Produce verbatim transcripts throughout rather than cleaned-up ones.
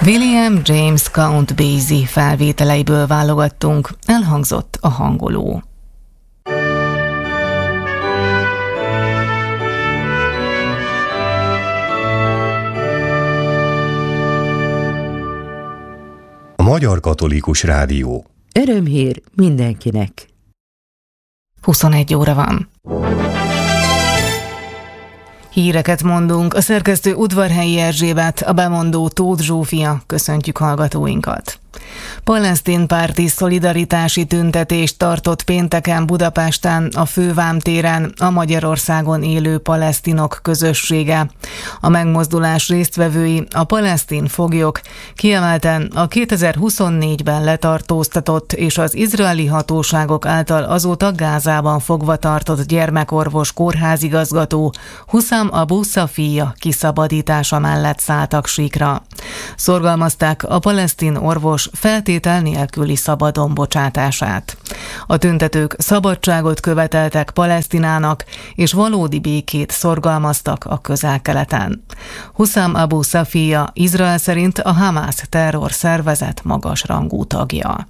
William James Count Basie felvételeiből válogattunk, elhangzott a hangoló. A Magyar Katolikus Rádió. Örömhír mindenkinek. huszonegy óra van. Híreket mondunk, a szerkesztő Udvarhelyi Erzsébet, a bemondó Tóth Zsófia, köszöntjük hallgatóinkat. Palesztin párti szolidaritási tüntetést tartott pénteken Budapesten, a Fővám téren a Magyarországon élő palesztinok közössége. A megmozdulás résztvevői, a palesztin foglyok, kiemelten a kétezer-huszonnégyben letartóztatott és az izraeli hatóságok által azóta Gázában fogva tartott gyermekorvos kórházigazgató Huszam Abu Szafija kiszabadítása mellett szálltak síkra. Szorgalmazták a palesztin orvos feltétel nélküli szabadon bocsátását. A tüntetők szabadságot követeltek Palesztinának, és valódi békét szorgalmaztak a Közel-Keleten. Huszam Abu Szafija Izrael szerint a Hamász terrorszervezet magasrangú tagja.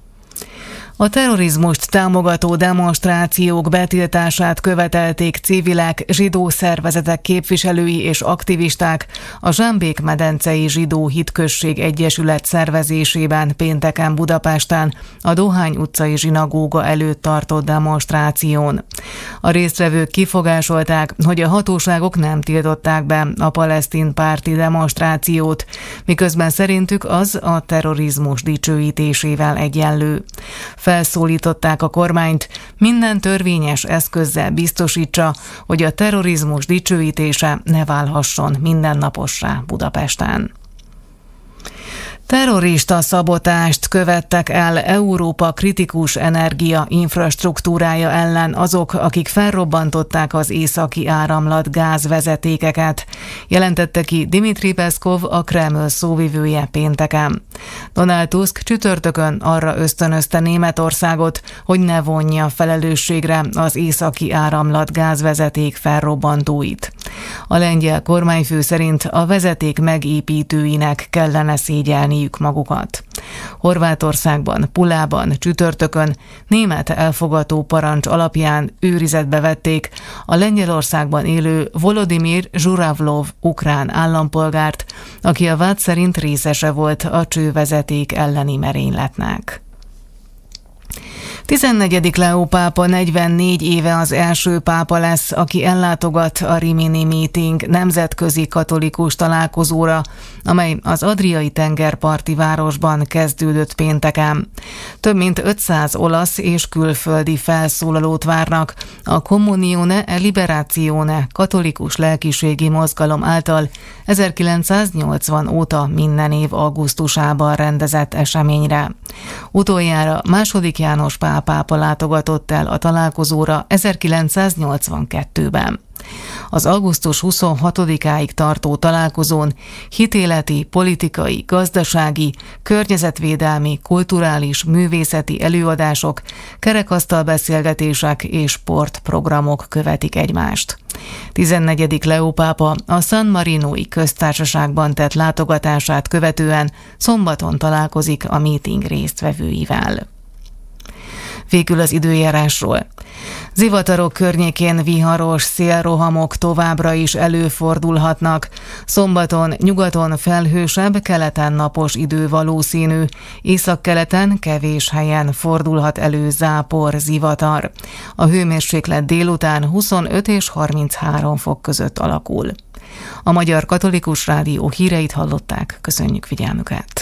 A terrorizmust támogató demonstrációk betiltását követelték civilek, zsidó szervezetek képviselői és aktivisták a Zsámbék-medencei Zsidó Hitközség Egyesület szervezésében pénteken Budapesten a Dohány utcai zsinagóga előtt tartott demonstráción. A résztvevők kifogásolták, hogy a hatóságok nem tiltották be a palesztin párti demonstrációt, miközben szerintük az a terrorizmus dicsőítésével egyenlő. Felszólították a kormányt, minden törvényes eszközzel biztosítsa, hogy a terrorizmus dicsőítése ne válhasson mindennapossá Budapesten. Terrorista szabotást követtek el Európa kritikus energia infrastruktúrája ellen azok, akik felrobbantották az északi áramlat gázvezetékeket, jelentette ki Dmitri Peszkov, a Kreml szóvivője pénteken. Donald Tusk csütörtökön arra ösztönözte Németországot, hogy ne vonja felelősségre az északi áramlat gázvezeték felrobbantóit. A lengyel kormányfő szerint a vezeték megépítőinek kellene szégyelni magukat. Horvátországban, Pulában csütörtökön német elfogató parancs alapján őrizetbe vették a Lengyelországban élő Volodymyr Zsuravlov ukrán állampolgárt, aki a vád szerint részese volt a csővezeték elleni merényletnek. tizennegyedik Leó pápa negyvennégy éve az első pápa lesz, aki ellátogat a Rimini Meeting nemzetközi katolikus találkozóra, amely az Adriai tengerparti városban kezdődött pénteken. Több mint ötszáz olasz és külföldi felszólalót várnak a Comunione e Liberazione katolikus lelkiségi mozgalom által ezerkilencszáznyolcvan óta minden év augusztusában rendezett eseményre. Utoljára második János Pál pápa látogatott el a találkozóra ezerkilencszáznyolcvankettőben. Az augusztus huszonhatodikáig tartó találkozón hitéleti, politikai, gazdasági, környezetvédelmi, kulturális, művészeti előadások, kerekasztalbeszélgetések és sportprogramok követik egymást. tizennegyedik Leó pápa a San Marinói köztársaságban tett látogatását követően szombaton találkozik a meeting résztvevőivel. Végül az időjárásról. Zivatarok környékén viharos szélrohamok továbbra is előfordulhatnak. Szombaton nyugaton felhősebb, keleten napos idő valószínű. Északkeleten kevés helyen fordulhat elő zápor, zivatar. A hőmérséklet délután huszonöt és harminchárom fok között alakul. A Magyar Katolikus Rádió híreit hallották. Köszönjük figyelmüket!